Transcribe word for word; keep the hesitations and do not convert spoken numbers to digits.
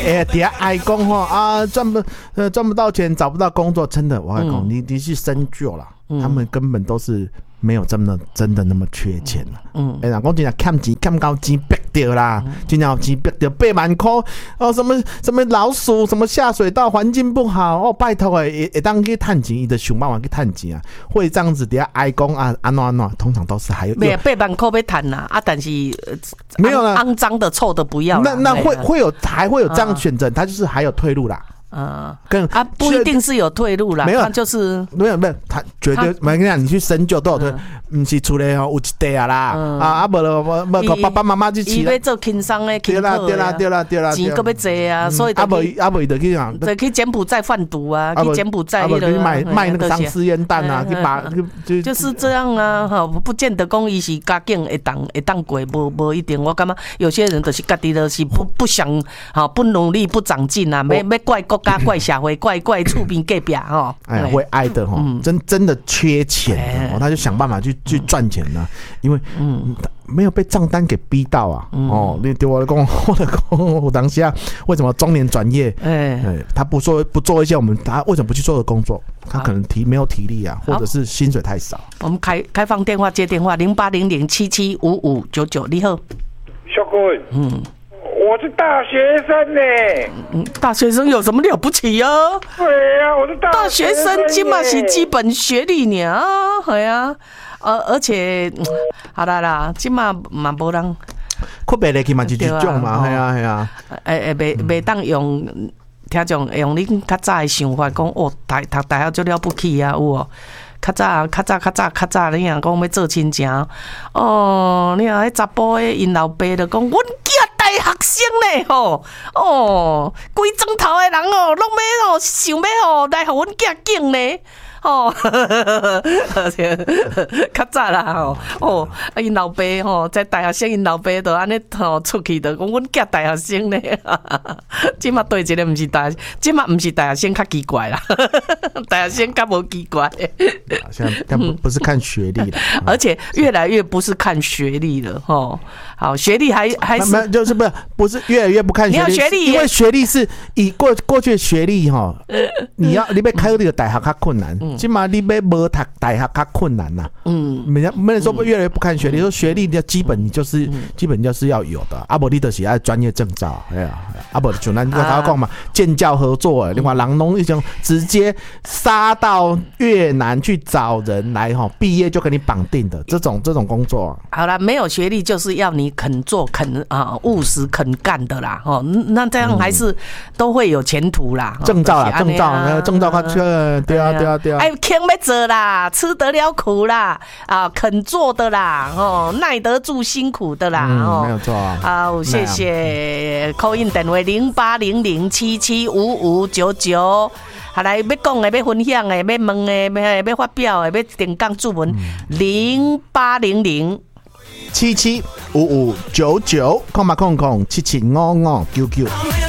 哎，底下爱讲哈啊，赚不呃赚不到钱，找不到工作，真的，我跟你讲，你你去深究啦，他们根本都是没有真的真的那么缺钱了。嗯，哎，人讲真正欠钱欠到钱逼掉啦，真正钱逼掉八万块哦，什么什么老鼠，什么下水道环境不好哦，拜托哎，会会当去探钱，伊就想办法去探钱啊，会这样子底下爱讲啊安怎安怎，通常都是还有没有八万块要谈呐啊，但是没有了， 肮脏的臭的不要。 那那会会有还会有这样选择，他就是还有退路啦。 嗯，跟啊不一定是有退路啦，没有就是没有没有，他绝对没跟你讲，你去深究都有退，不是出来有一地啊啦，啊啊不了不不爸爸妈妈去起来，伊要做轻松的， 对啦对啦对啦对啦， 钱搁要济啊，所以啊不啊不就去讲， 就去柬埔寨贩毒啊，去柬埔寨那个卖卖那个丧尸烟弹啊，去把就就是这样啊，哈，不见得讲伊是家境会当会当过，无无一定，我感觉有些人就是家己就是不不想哈不努力不长进啊，要要怪国家怪社会。怪怪厝边隔壁哈， 哎，会挨的哈，真真的缺钱哦，他就想办法去去赚钱呢，因为嗯没有被账单给逼到啊，哦，你对我的工，我的工，我当下为什么中年转业？哎，他不做不做一些我们他为什么不去做的工作？他可能体没有体力啊，或者是薪水太少。 我们开开放电话接电话零八零零七七五五九九，你好， 小哥，嗯。我是大学生呢、欸嗯，大学生有什么了不起啊？ 对啊，我是大学生，大学生起码是基本学历呢，对啊，呃，而且，嗯、好啦啦，起码嘛无人， 酷白的起码是一种嘛，系啊系啊， 诶诶，袂袂当用听种用恁较早的想法讲，哦，大读大学就了不起啊，有哦。较早、较早、较早、较早，你若讲要做亲情，哦，你若迄查甫诶，因老爸就讲，阮囝大学生呢，吼，哦，规庄头诶人哦，拢要哦，想要哦来互阮囝敬呢。哦，较早啦吼，哦，因老爸吼在大学生，因老爸就安尼吼出去就讲，阮囝大学生呢，即马对一个毋是大，即马毋是大学生较奇怪啦，大学生较无奇怪。 现在但不不是看学历了， 而且越来越不是看学历了吼。好，学历还还是就是不是不是越来越不看学历， 你要学历， 因为学历是以过过去的学历哈，你要你要考这个大学较困难。起码你要无读大学较困难呐、啊，嗯，没人没人说越来越不看学历，说学历的基本你就是、嗯、基本就是要有的，啊不你就是要专业证照，哎呀，啊不就咱刚刚讲嘛，建教合作，另外人农一种直接杀到越南去找人来哈，毕业就给你绑定的这种这种工作。 好了，没有学历就是要你肯做肯啊务实肯干的啦，哦，那这样还是都会有前途啦。 证照啦，证照，证照看，对啊对啊对啊。 哎，肯要做啦，吃得了苦啦，啊，肯做的啦，哦，耐得住辛苦的啦， 嗯、 哦， 没有错啊。 好，谢谢 call in 电话零八零零七七五五九九。好来，要讲的、要分享的、要问的、要要发表的、要定岗注文，零八零零七七五五九九，空嘛空空七七五五九九。